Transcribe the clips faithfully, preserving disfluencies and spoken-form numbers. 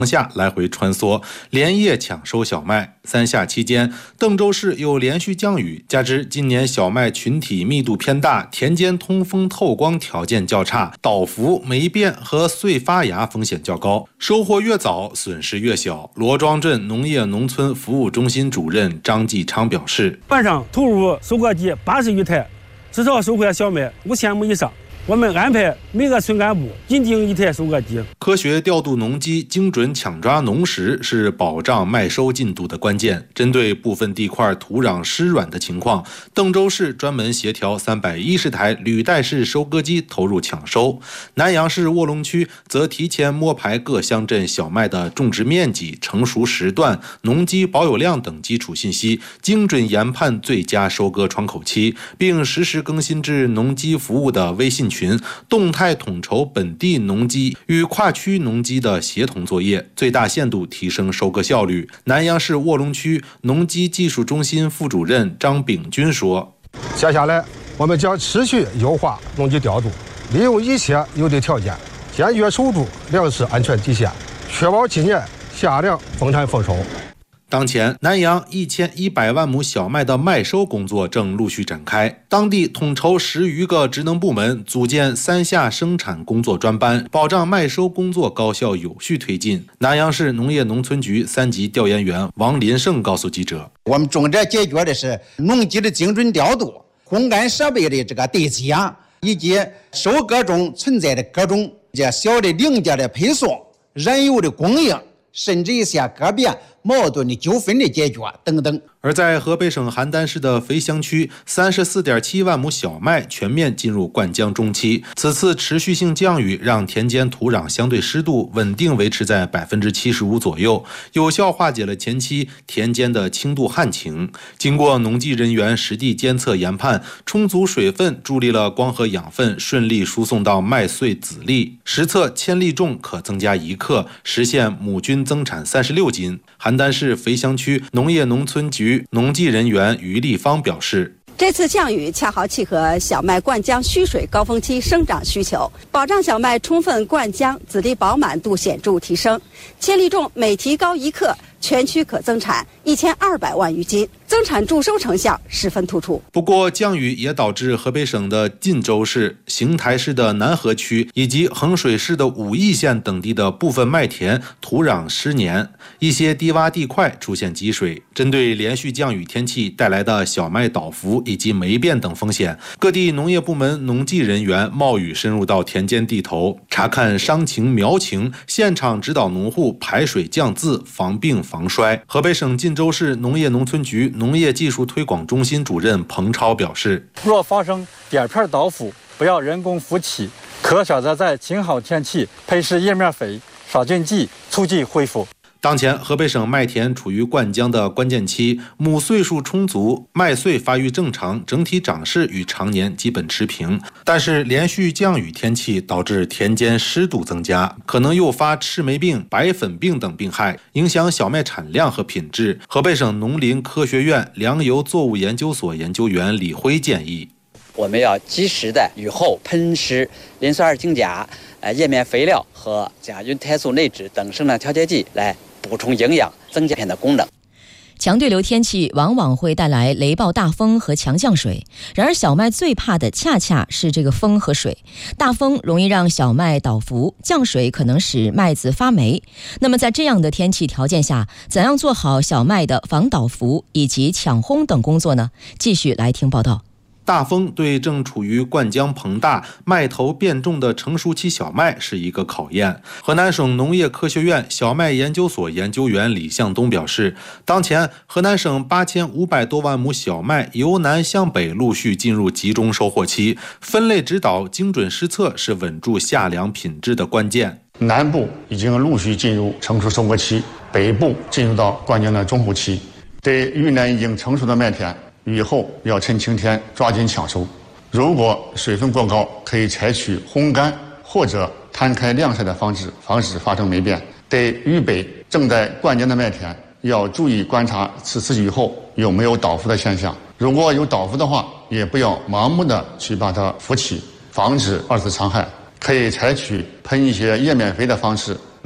下来回穿梭，连夜抢收小麦。三夏期间，邓州市又连续降雨，加之今年小麦群体密度偏大，田间通风透光条件较差，倒伏、霉变和穗发芽风险较高，收获越早，损失越小。罗庄镇农业农村服务中心主任张继昌表示： 晚上投入收割机八十余台，至少收获小麦五千亩以上。我们安排每个村干部引进一台收割机。 科学调度农机，精准抢抓农时是保障麦收进度的关键。针对部分地块土壤湿软的情况，邓州市专门协调三百一十台履带式收割机投入抢收。南阳市卧龙区则提前摸排各乡镇小麦的种植面积、成熟时段、农机保有量等基础信息，精准研判最佳收割窗口期，并实时更新至农机服务的微信群，动态统筹本地农机与跨区农机的协同作业，最大限度提升收割效率。南阳市卧龙区农机技术中心副主任张炳军说： 接下来我们将持续优化农机调度，利用一切有利条件，坚决守住粮食安全底线，确保今年夏粮丰产丰收。 当前，南阳一千一百万亩小麦的麦收工作正陆续展开，当地统筹十余个职能部门，组建三夏生产工作专班，保障麦收工作高效有序推进。南阳市农业农村局三级调研员王林胜告诉记者： 我们重点解决的是农机的精准调度、烘干设备的这个对接，以及收割中存在的各种这小的零件的配送、燃油的供应，甚至一些个别矛盾的纠纷的解决等等。 而在河北省邯郸市的肥乡区， 三十四点七万亩小麦全面进入灌浆中期。此次持续性降雨让田间土壤相对湿度稳定维持在 百分之七十五 左右，有效化解了前期田间的轻度旱情。经过农技人员实地监测研判，充足水分助力了光合养分顺利输送到麦穗籽粒，实测千粒重可增加一克，实现亩均增产三十六斤。邯郸市肥乡区农业农村局农技人员于立方表示： 这次降雨恰好契合小麦灌浆蓄水高峰期生长需求，保障小麦充分灌浆，籽粒饱满度显著提升，千粒重每提高一克，全区可增产一千二百万余斤，增产助收成效十分突出。 不过，降雨也导致河北省的晋州市、邢台市的南河区以及衡水市的武义县等地的部分麦田土壤湿黏，一些低洼地块出现积水。针对连续降雨天气带来的小麦倒伏以及霉变等风险，各地农业部门农技人员冒雨深入到田间地头，查看伤情苗情，现场指导农户排水降渍，防病防衰。河北省晋州市农业农村局农业技术推广中心主任彭超表示： 若发生叶片倒伏，不要人工扶起，可选择在晴好天气配施叶面肥、杀菌剂，促进恢复。 当前，河北省麦田处于灌浆的关键期，亩穗数充足，麦穗发育正常，整体长势与常年基本持平。但是，连续降雨天气导致田间湿度增加，可能诱发赤霉病、白粉病等病害，影响小麦产量和品质。河北省农林科学院粮油作物研究所研究员李辉建议： 我们要及时的雨后喷施磷酸二氢钾、呃叶面肥料和甲菌肽素内酯等生长调节剂来补充营养，增加田的功能。 强对流天气往往会带来雷暴大风和强降水，然而小麦最怕的恰恰是这个风和水。大风容易让小麦倒伏，降水可能使麦子发霉。那么在这样的天气条件下，怎样做好小麦的防倒伏以及抢烘等工作呢？继续来听报道。 大风对正处于灌浆膨大、麦头变重的成熟期小麦是一个考验。河南省农业科学院小麦研究所研究员李向东表示，当前河南省八千五百多万亩小麦由南向北陆续进入集中收获期，分类指导、精准施测是稳住夏粮品质的关键。 南部已经陆续进入成熟收割期，北部进入到灌浆的中后期。对遇难已经成熟的麦田，雨后要趁晴天抓紧抢收。如果水分过高，可以采取烘干或者摊开晾晒的方式，防止发生霉变。对豫北正在灌浆的麦田，要注意观察此次雨后有没有倒伏的现象。如果有倒伏的话，也不要盲目的去把它扶起，防止二次伤害。可以采取喷一些叶面肥的方式来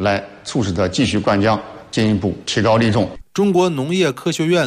促使它继续灌浆，进一步提高粒种。 中国农业科学院